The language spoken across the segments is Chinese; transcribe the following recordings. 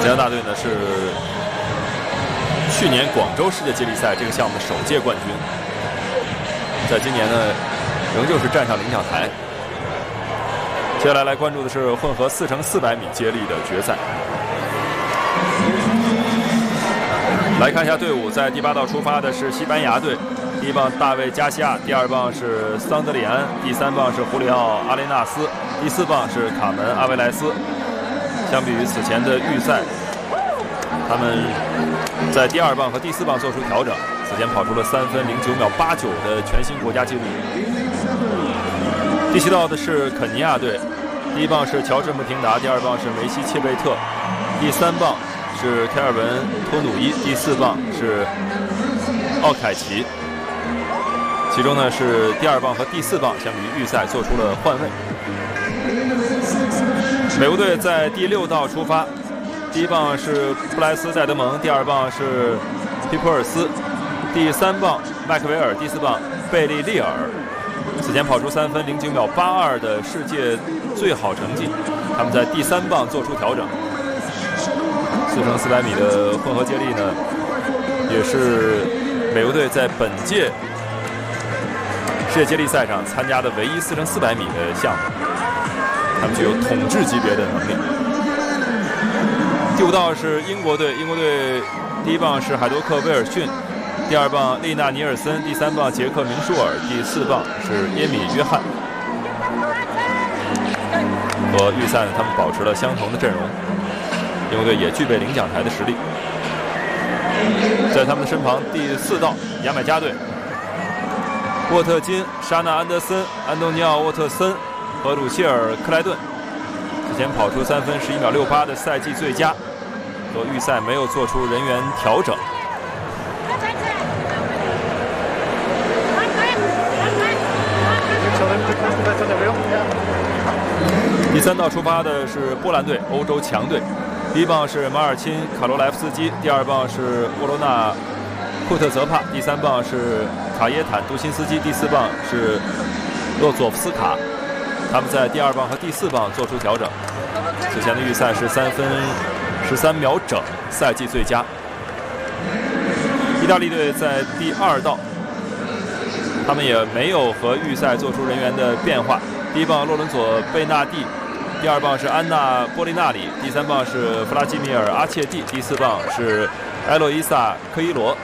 加拿大队呢是去年广州世界接力赛这个项目的首届冠军，在今年呢仍旧是站上领奖台。接下来关注的是混合4x400米接力的决赛。来看一下队伍，在第8道出发的是西班牙队，第1棒大卫加西亚，第2棒是桑德里安，第3棒是胡里奥阿雷纳斯，第4棒是卡门阿维莱斯。相比于此前的预赛，他们在第2棒和第4棒做出调整，此前跑出了3分09秒89的全新国家纪录。第7道的是肯尼亚队，第1棒是乔治穆廷达，第2棒是梅西切贝特，第3棒是凯尔文托努伊，第4棒是奥凯奇。其中呢是第2棒和第4棒相比于预赛做出了换位。美国队在第6道出发，第1棒是布莱斯戴德蒙，第2棒是皮普尔斯，第3棒麦克维尔，第4棒贝利利尔。此前跑出3分09秒82的世界最好成绩，他们在第3棒做出调整。4x400米的混合接力呢，也是美国队在本届世界接力赛上参加的唯一4x400米的项目，他们具有统治级别的能力。第5道是英国队，英国队第1棒是海多克威尔逊，第2棒丽娜尼尔森，第3棒杰克明舒尔，第4棒是耶米约翰。和预赛呢，他们保持了相同的阵容。英国队也具备领奖台的实力。在他们的身旁，第4道牙买加队，沃特金、莎娜安德森、安东尼奥沃特森和鲁谢尔克莱顿，之前跑出3分11秒68的赛季最佳，和预赛没有做出人员调整。第3道出发的是波兰队，欧洲强队。第1棒是马尔钦·卡罗莱夫斯基，第2棒是沃罗纳·库特泽帕，第3棒是卡耶坦·杜辛斯基，第4棒是洛佐夫斯卡。他们在第2棒和第4棒做出调整。此前的预赛是3分13秒整，赛季最佳。意大利队在第2道，他们也没有和预赛做出人员的变化。第1棒洛伦佐·贝纳蒂，第2棒是安娜·波利纳里，第3棒是弗拉基米尔·阿切蒂，第4棒是埃洛伊萨·科伊罗。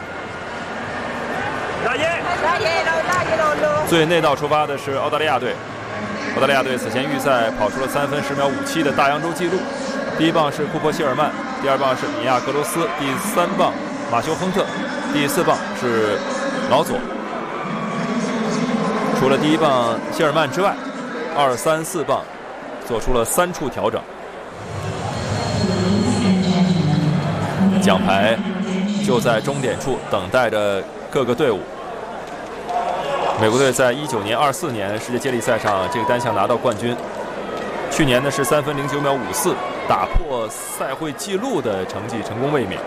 最内道出发的是澳大利亚队，澳大利亚队此前预赛跑出了3分10秒57的大洋洲纪录。第1棒是库珀希尔曼，第2棒是米亚格罗斯，第3棒马修亨特，第4棒是劳佐。除了第1棒希尔曼之外，2、3、4棒做出了3处调整。奖牌就在终点处等待着各个队伍。美国队在19年、24年世界接力赛上这个单项拿到冠军，去年呢是3分09秒54，打破赛会纪录的成绩成功卫冕。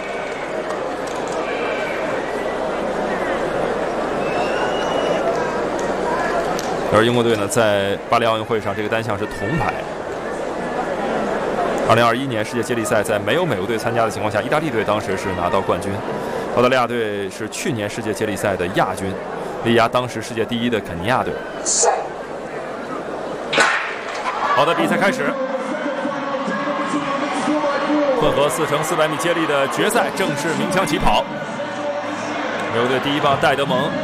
而英国队呢，在巴黎奥运会上这个单项是铜牌。2021年世界接力赛在没有美国队参加的情况下，意大利队当时是拿到冠军。澳大利亚队是去年世界接力赛的亚军，力压当时世界第1的肯尼亚队。好的，比赛开始，混合4x400米接力的决赛正式鸣枪起跑。美国队第1棒戴德蒙。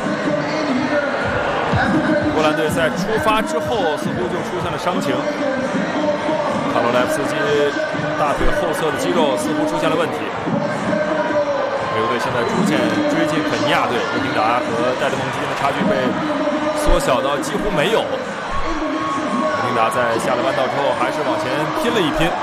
波兰队在出发之后似乎就出现了伤情，卡罗莱夫斯基大腿后侧的肌肉似乎出现了问题。美国队现在逐渐追近肯尼亚队，穆廷达和戴德蒙之间的差距被缩小到几乎没有。穆廷达在下了弯道之后还是往前拼了一拼。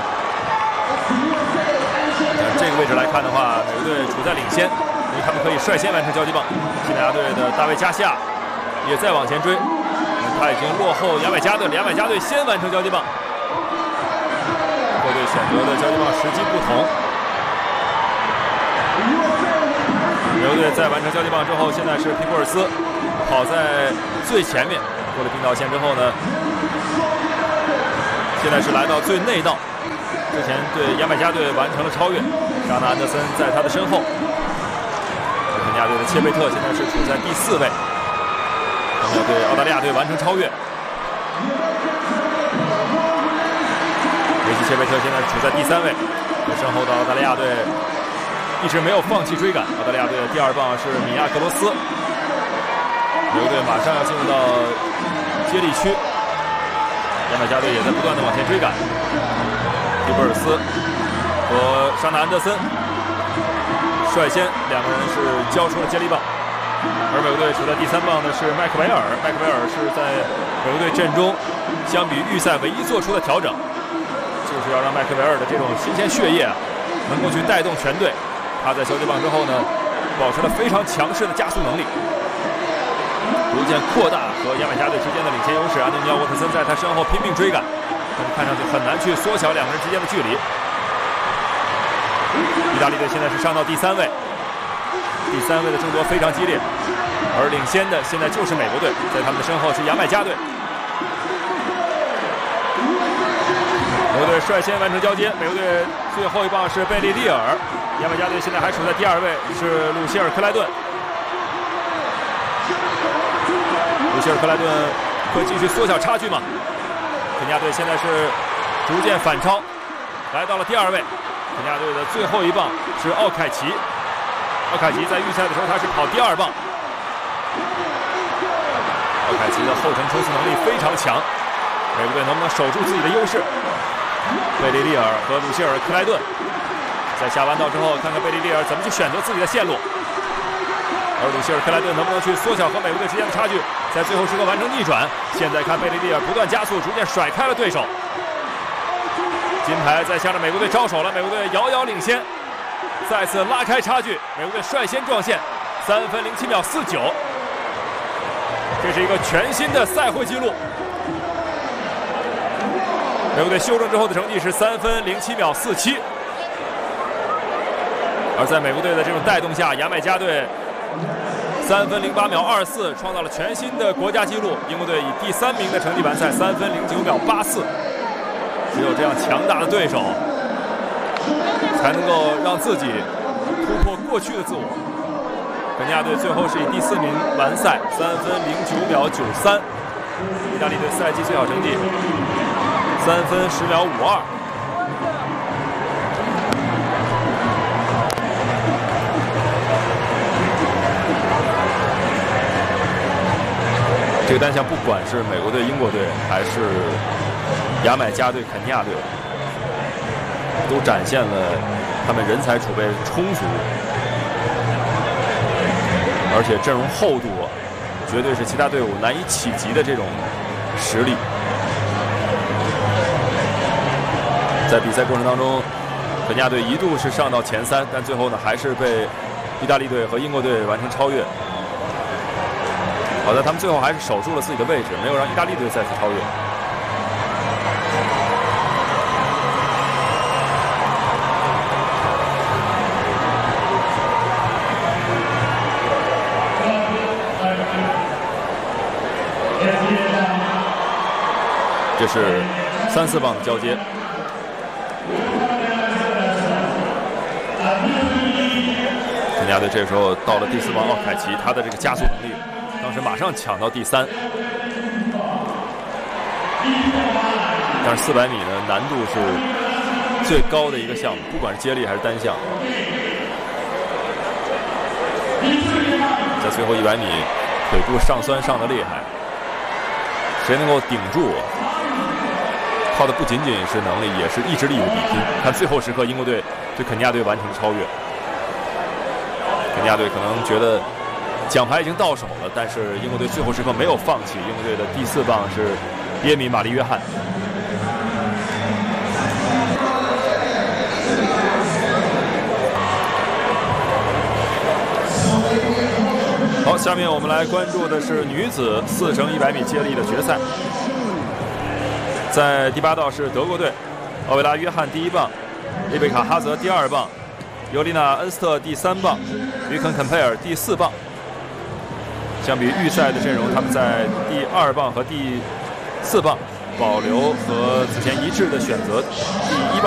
这个位置来看的话，美国队处在领先，因为他们可以率先完成交接棒。西班牙队的大卫加西亚也在往前追，他已经落后牙买加队，牙买加队先完成交接棒。各队选择的交接棒时机不同。美国队在完成交接棒之后，现在是皮普尔斯跑在最前面，过了并道线之后呢，现在是来到最内道。 之前对牙买加队完成了超越，沙纳安德森在他的身后。肯尼亚队的切贝特现在是处在第4位，他们要对澳大利亚队完成超越。维奇切贝特现在处在第3位，在身后的澳大利亚队一直没有放弃追赶。澳大利亚队的第2棒是米亚格罗斯，美国队马上要进入到接力区，牙买加队也在不断的往前追赶。迪布尔斯和沙纳安德森率先两个人是交出了接力棒，而美国队处在第3棒的是麦克维尔。麦克维尔是在美国队阵中相比预赛唯一做出的调整，就是要让麦克维尔的这种新鲜血液能够去带动全队。他在交接棒之后呢，保持了非常强势的加速能力，逐渐扩大和牙买加队之间的领先优势。安东尼奥·沃特森在他身后拼命追赶，但是看上去很难去缩小两个人之间的距离。意大利队现在是上到第3位，第3位的争夺非常激烈，而领先的现在就是美国队，在他们的身后是牙买加队。美国队率先完成交接，美国队最后一棒是贝利利尔，牙买加队现在还处在第2位，是鲁希尔克莱顿。鲁希尔克莱顿会继续缩小差距吗？肯尼亚队现在是逐渐反超，来到了第2位。肯尼亚队的最后一棒是奥凯奇，奥凯奇在预赛的时候他是跑第2棒。奥凯奇的后程冲刺能力非常强，美国队能不能守住自己的优势？贝利利尔和鲁希尔克莱顿在下弯道之后，看看贝利利尔怎么去选择自己的线路，而鲁希尔克莱顿能不能去缩小和美国队之间的差距，在最后时刻完成逆转。现在看贝利利尔不断加速，逐渐甩开了对手。金牌在向着美国队招手了，美国队遥遥领先，再次拉开差距，美国队率先撞线，3分07秒49，这是一个全新的赛会纪录。美国队修正之后的成绩是3分07秒47，而在美国队的这种带动下，牙买加队3分08秒24，创造了全新的国家纪录。英国队以第3名的成绩完赛，3分09秒84。只有这样强大的对手，才能够让自己突破过去的自我。肯尼亚队最后是以第4名完赛，3分09秒93。意大利队赛季最好成绩3分10秒52。这个单项不管是美国队、英国队还是牙买加队、肯尼亚队，都展现了他们人才储备充足，而且阵容厚度绝对是其他队伍难以企及的这种实力。在比赛过程当中，肯尼亚队一度是上到前3，但最后呢还是被意大利队和英国队完成超越。好在他们最后还是守住了自己的位置，没有让意大利队再次超越。这是3、4棒的交接。肯尼亚队这时候到了第4棒奥凯奇，他的这个加速能力，当时马上抢到第3。但是400米的难度是最高的一个项目，不管是接力还是单项。在最后100米，腿部上酸上的厉害，谁能够顶住？靠的不仅仅是能力，也是意志力的比拼。看最后时刻，英国队对肯尼亚队完成超越。肯尼亚队可能觉得奖牌已经到手了，但是英国队最后时刻没有放弃。英国队的第4棒是耶米·玛丽·约翰。好，下面我们来关注的是女子4乘100米接力的决赛。在第8道是德国队，奥维拉·约翰第1棒，丽贝卡·哈泽第2棒，尤丽娜·恩斯特第3棒，于肯·肯佩尔第4棒。相比预赛的阵容，他们在第2棒和第4棒保留和此前一致的选择，第1棒